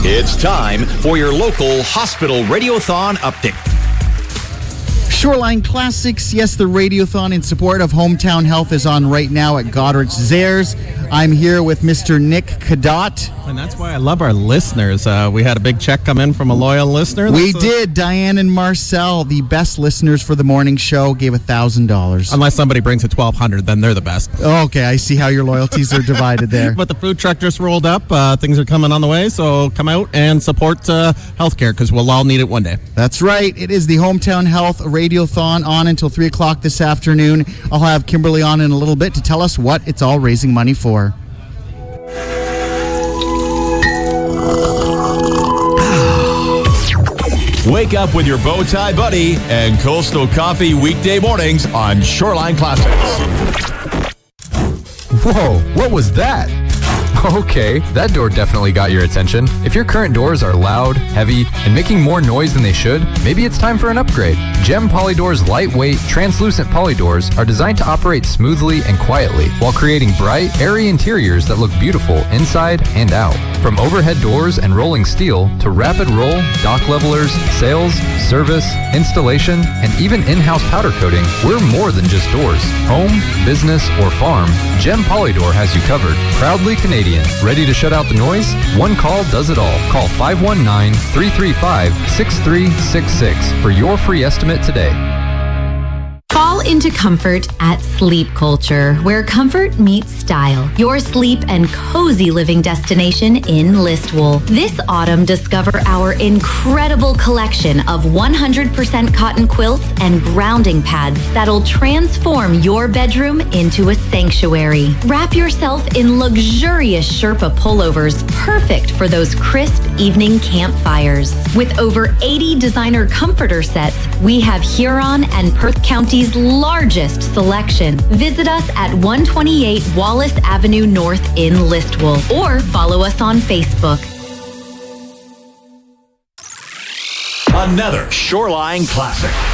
It's time for your local hospital radiothon update. Shoreline Classics, yes, the radiothon in support of Hometown Health is on right now at Goderich Zayres. I'm here with Mr. Nick Cadott. And that's why I love our listeners. We had a big check come in from a loyal listener. We did. Diane and Marcel, the best listeners for the morning show, gave $1,000. Unless somebody brings a $1,200, then they're the best. Okay, I see how your loyalties are divided there. But the food truck just rolled up. Things are coming on the way, so come out and support healthcare because we'll all need it one day. That's right. It is the Hometown Health Radiothon on until 3 o'clock this afternoon. I'll have Kimberly on in a little bit to tell us what it's all raising money for. Wake up with your bow tie buddy and Coastal Coffee weekday mornings on Shoreline Classics. Whoa, what was that? Okay, that door definitely got your attention. If your current doors are loud, heavy, and making more noise than they should, maybe it's time for an upgrade. Gem Polydoor's lightweight, translucent polydoors are designed to operate smoothly and quietly while creating bright, airy interiors that look beautiful inside and out. From overhead doors and rolling steel to rapid roll, dock levelers, sales, service, installation, and even in-house powder coating, we're more than just doors. Home, business, or farm, Gem Polydor has you covered. Proudly Canadian. Ready to shut out the noise? One call does it all. Call 519-335-6366 for your free estimate today. Fall into comfort at Sleep Culture, where comfort meets style. Your sleep and cozy living destination in Listowel. This autumn, discover our incredible collection of 100% cotton quilts and grounding pads that'll transform your bedroom into a sanctuary. Wrap yourself in luxurious Sherpa pullovers, perfect for those crisp evening campfires. With over 80 designer comforter sets, we have Huron and Perth County's largest selection. Visit us at 128 Wallace Avenue North in Listowel or follow us on Facebook. Another Shoreline Classic.